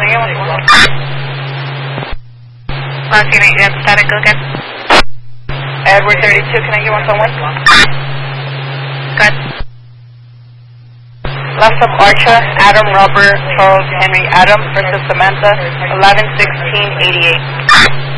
I get 111? Last unit, you have static, go again. Edward 32, can I get 111? Good. Last up, Archer, Adam, Robert, Charles, Henry, Adam versus Samantha, 11-16-88.